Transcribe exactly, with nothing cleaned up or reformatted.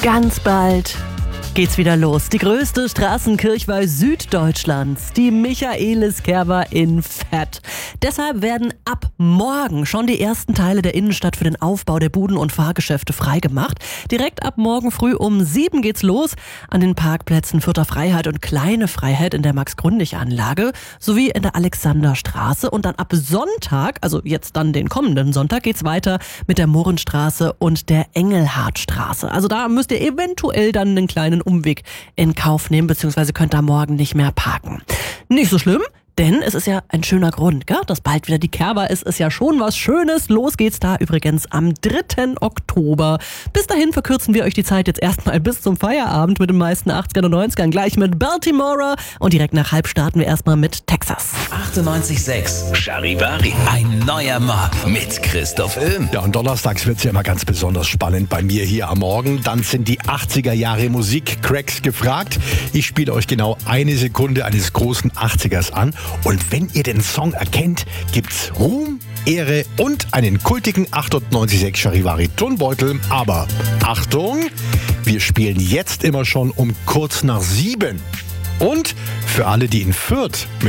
Ganz bald geht's wieder los. Die größte Straßenkirchweih Süddeutschlands, die Michaeliskerwa in Fett. Deshalb werden ab morgen schon die ersten Teile der Innenstadt für den Aufbau der Buden und Fahrgeschäfte freigemacht. Direkt ab morgen früh um sieben geht's los an den Parkplätzen Fürther Freiheit und Kleine Freiheit in der Max-Gründlich-Anlage sowie in der Alexanderstraße. Und dann ab Sonntag, also jetzt dann den kommenden Sonntag, geht's weiter mit der Mohrenstraße und der Engelhardtstraße. Also da müsst ihr eventuell dann einen kleinen Umweg in Kauf nehmen, beziehungsweise könnt da morgen nicht mehr parken. Nicht so schlimm, denn es ist ja ein schöner Grund, gell? Dass bald wieder die Kerwa ist, ist ja schon was Schönes. Los geht's da übrigens am dritten Oktober. Bis dahin verkürzen wir euch die Zeit jetzt erstmal bis zum Feierabend mit den meisten achtzigern und neunzigern. Gleich mit Baltimora und direkt nach halb starten wir erstmal mit Texas. achtundneunzig Komma sechs Charivari. Ein neuer Mob mit Christoph Öhm. Ja, und donnerstags wird es ja immer ganz besonders spannend bei mir hier am Morgen. Dann sind die achtziger Jahre Musik-Cracks gefragt. Ich spiele euch genau eine Sekunde eines großen achtzigers an. Und wenn ihr den Song erkennt, gibt's Ruhm, Ehre und einen kultigen achtundneunzig Komma sechs Charivari Turnbeutel. Aber Achtung, wir spielen jetzt immer schon um kurz nach sieben. Und für alle, die in Fürth mit